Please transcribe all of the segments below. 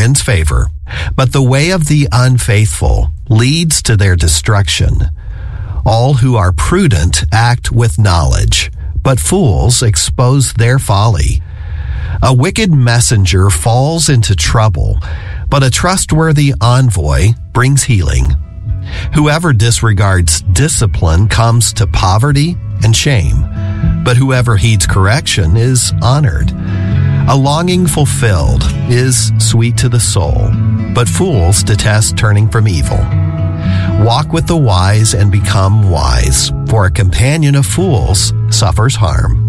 wins favor, but the way of the unfaithful leads to their destruction. All who are prudent act with knowledge, but fools expose their folly. A wicked messenger falls into trouble, but a trustworthy envoy brings healing. Whoever disregards discipline comes to poverty and shame, but whoever heeds correction is honored. A longing fulfilled is sweet to the soul, but fools detest turning from evil. Walk with the wise and become wise, for a companion of fools suffers harm.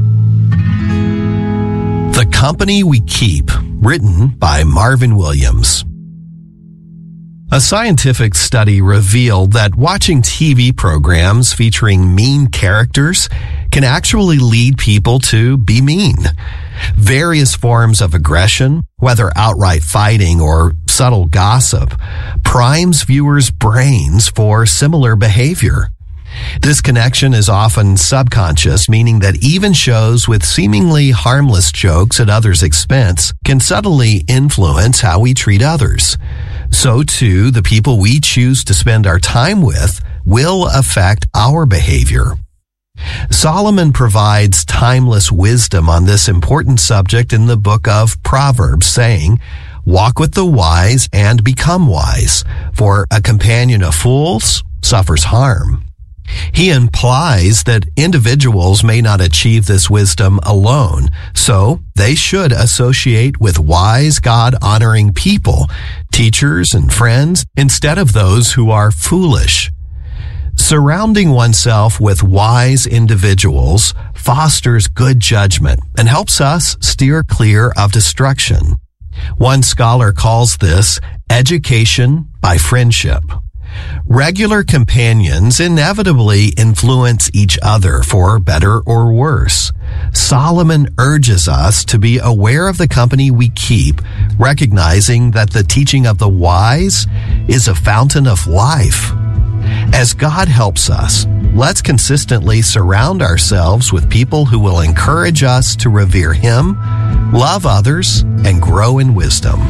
The Company We Keep, written by Marvin Williams. A scientific study revealed that watching TV programs featuring mean characters can actually lead people to be mean. Various forms of aggression, whether outright fighting or subtle gossip, primes viewers' brains for similar behavior. This connection is often subconscious, meaning that even shows with seemingly harmless jokes at others' expense can subtly influence how we treat others. So too, the people we choose to spend our time with will affect our behavior. Solomon provides timeless wisdom on this important subject in the book of Proverbs, saying, "Walk with the wise and become wise, for a companion of fools suffers harm." He implies that individuals may not achieve this wisdom alone, so they should associate with wise, God-honoring people, teachers and friends, instead of those who are foolish. Surrounding oneself with wise individuals fosters good judgment and helps us steer clear of destruction. One scholar calls this education by friendship. Regular companions inevitably influence each other for better or worse. Solomon urges us to be aware of the company we keep, recognizing that the teaching of the wise is a fountain of life. As God helps us, let's consistently surround ourselves with people who will encourage us to revere Him, love others, and grow in wisdom.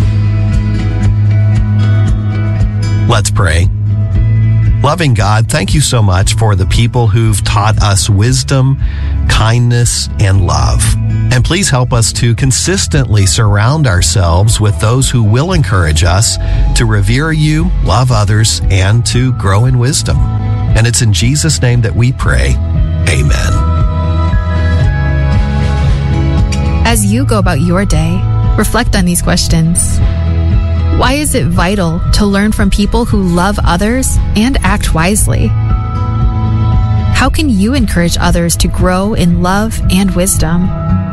Let's pray. Loving God, thank you so much for the people who've taught us wisdom, kindness, and love. And please help us to consistently surround ourselves with those who will encourage us to revere you, love others, and to grow in wisdom. And it's in Jesus' name that we pray. Amen. As you go about your day, reflect on these questions. Why is it vital to learn from people who love others and act wisely? How can you encourage others to grow in love and wisdom?